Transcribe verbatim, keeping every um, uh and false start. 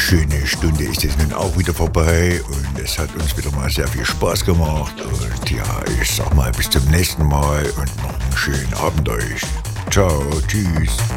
schöne Stunde ist jetzt nun auch wieder vorbei und es hat uns wieder mal sehr viel Spaß gemacht. Und ja, ich sag mal bis zum nächsten Mal und noch einen schönen Abend euch. Ciao, tschüss.